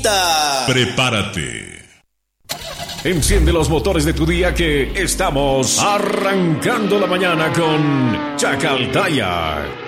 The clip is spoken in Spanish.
mañanita. Prepárate. Enciende los motores de tu día que estamos arrancando la mañana con Chacaltaya.